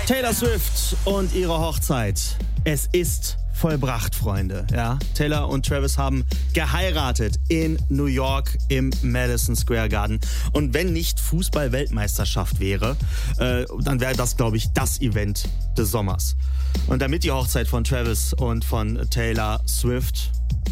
Taylor Swift und ihre Hochzeit. Es ist vollbracht, Freunde. Ja, Taylor und Travis haben geheiratet in New York im Madison Square Garden. Und wenn nicht Fußball-Weltmeisterschaft wäre, dann wäre das, glaube ich, das Event des Sommers. Und damit die Hochzeit von Travis und von Taylor Swift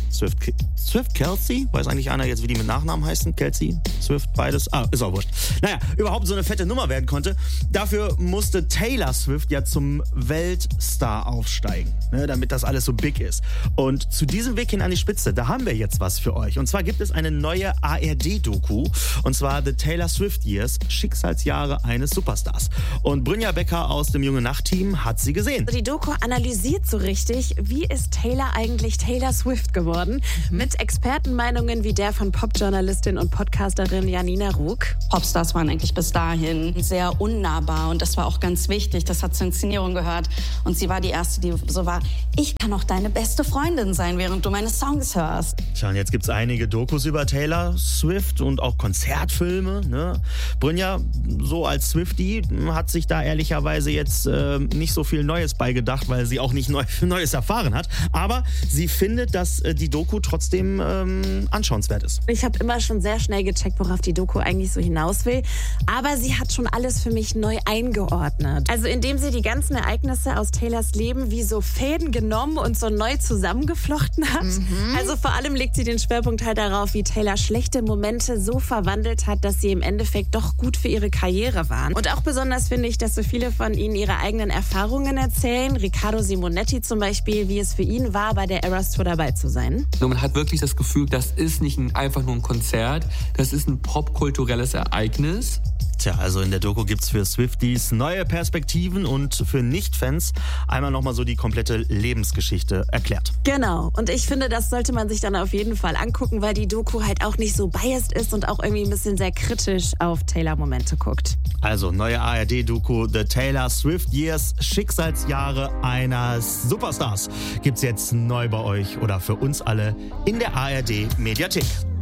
Kelsey? Weiß eigentlich einer jetzt, wie die mit Nachnamen heißen? Kelsey, Swift, beides? Ist auch wurscht. Naja, überhaupt so eine fette Nummer werden konnte. Dafür musste Taylor Swift ja zum Weltstar aufsteigen, ne, damit das alles so big ist. Und zu diesem Weg hin an die Spitze, da haben wir jetzt was für euch. Und zwar gibt es eine neue ARD-Doku. Und zwar The Taylor Swift Years, Schicksalsjahre eines Superstars. Und Brynja Becker aus dem Junge Nacht-Team hat sie gesehen. Die Doku analysiert so richtig, wie ist Taylor eigentlich Taylor Swift geworden? Mit Expertenmeinungen wie der von Popjournalistin und Podcasterin Janina Rug. Popstars waren eigentlich bis dahin sehr unnahbar und das war auch ganz wichtig. Das hat zur Inszenierung gehört und sie war die Erste, die so war, ich kann auch deine beste Freundin sein, während du meine Songs hörst. Tja, und jetzt gibt es einige Dokus über Taylor Swift und auch Konzertfilme. Ne? Brynja, so als Swiftie, hat sich da ehrlicherweise jetzt nicht so viel Neues beigedacht, weil sie auch nicht Neues erfahren hat. Aber sie findet, dass die Doku trotzdem anschauenswert ist. Ich habe immer schon sehr schnell gecheckt, worauf die Doku eigentlich so hinaus will. Aber sie hat schon alles für mich neu eingeordnet. Also indem sie die ganzen Ereignisse aus Taylors Leben wie so Fäden genommen und so neu zusammengeflochten hat. Also vor allem legt sie den Schwerpunkt halt darauf, wie Taylor schlechte Momente so verwandelt hat, dass sie im Endeffekt doch gut für ihre Karriere waren. Und auch besonders finde ich, dass so viele von ihnen ihre eigenen Erfahrungen erzählen. Riccardo Simonetti zum Beispiel, wie es für ihn war, bei der Eras Tour dabei zu sein. Und man hat wirklich das Gefühl, das ist nicht einfach nur ein Konzert, das ist ein popkulturelles Ereignis. Tja, also in der Doku gibt's für Swifties neue Perspektiven und für Nicht-Fans einmal nochmal so die komplette Lebensgeschichte erklärt. Genau. Und ich finde, das sollte man sich dann auf jeden Fall angucken, weil die Doku halt auch nicht so biased ist und auch irgendwie ein bisschen sehr kritisch auf Taylor-Momente guckt. Also neue ARD-Doku The Taylor Swift Years, Schicksalsjahre eines Superstars, gibt's jetzt neu bei euch oder für uns alle in der ARD-Mediathek.